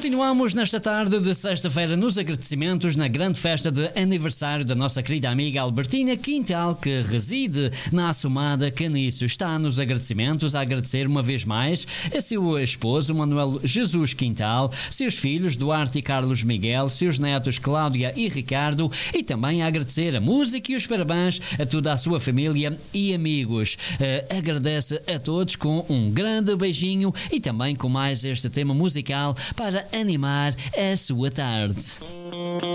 Continuamos nesta tarde de sexta-feira nos agradecimentos na grande festa de aniversário da nossa querida amiga Albertina Quintal, que reside na Assomada Caniço. Está nos agradecimentos a agradecer uma vez mais a seu esposo Manuel Jesus Quintal, seus filhos Duarte e Carlos Miguel, seus netos Cláudia e Ricardo, e também a agradecer a música e os parabéns a toda a sua família e amigos. Agradece a todos com um grande beijinho e também com mais este tema musical para animar a sua tarde.